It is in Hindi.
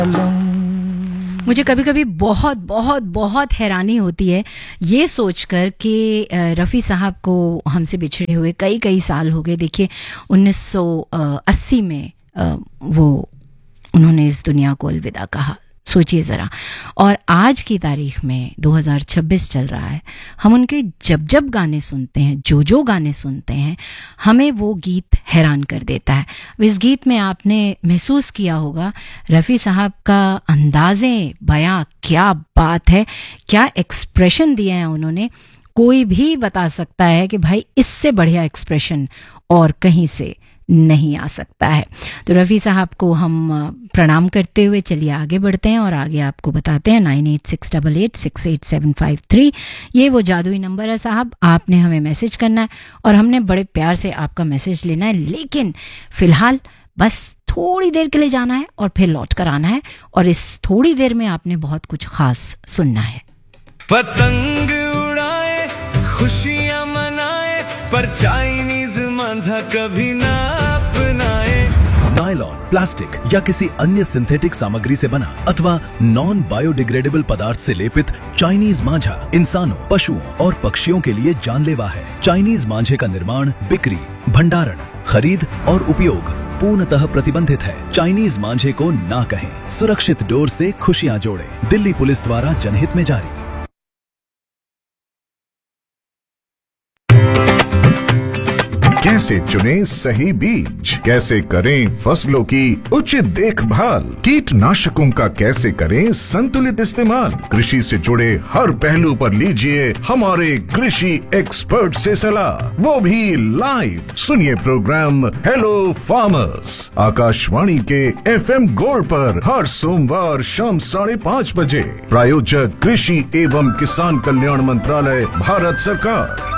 मुझे कभी कभी बहुत बहुत बहुत हैरानी होती है ये सोचकर कि रफ़ी साहब को हमसे बिछड़े हुए कई कई साल हो गए। देखिए 1980 में वो उन्होंने इस दुनिया को अलविदा कहा, सोचिए ज़रा। और आज की तारीख में 2026 चल रहा है, हम उनके जब जब गाने सुनते हैं, जो जो गाने सुनते हैं, हमें वो गीत हैरान कर देता है। इस गीत में आपने महसूस किया होगा रफ़ी साहब का अंदाज़े बयां, क्या बात है, क्या एक्सप्रेशन दिए हैं उन्होंने। कोई भी बता सकता है कि भाई इससे बढ़िया एक्सप्रेशन और कहीं से नहीं आ सकता है। तो रफ़ी साहब को हम प्रणाम करते हुए चलिए आगे बढ़ते हैं और आगे आपको बताते हैं 9868868753 ये वो जादुई नंबर है साहब। आपने हमें मैसेज करना है और हमने बड़े प्यार से आपका मैसेज लेना है, लेकिन फ़िलहाल बस थोड़ी देर के लिए जाना है और फिर लौट कर आना है, और इस थोड़ी देर में आपने बहुत कुछ खास सुनना है। पतंग उड़ाए खुशियां मनाए पर चाइनीज मांझा कभी ना अपनाए। नायलॉन, प्लास्टिक या किसी अन्य सिंथेटिक सामग्री से बना अथवा नॉन बायोडिग्रेडेबल पदार्थ से लेपित चाइनीज मांझा इंसानों, पशुओं और पक्षियों के लिए जानलेवा है। चाइनीज मांझे का निर्माण, बिक्री, भंडारण, खरीद और उपयोग पूर्णतः प्रतिबंधित है। चाइनीज मांझे को ना कहें। सुरक्षित डोर से खुशियां जोड़ें। दिल्ली पुलिस द्वारा जनहित में जारी। कैसे चुनें सही बीज, कैसे करें फसलों की उचित देखभाल, कीटनाशकों का कैसे करें संतुलित इस्तेमाल, कृषि से जुड़े हर पहलू पर लीजिए हमारे कृषि एक्सपर्ट से सलाह, वो भी लाइव। सुनिए प्रोग्राम हेलो फार्मर्स आकाशवाणी के FM गोल्ड पर हर सोमवार शाम 5:30 बजे। प्रायोजक कृषि एवं किसान कल्याण मंत्रालय, भारत सरकार।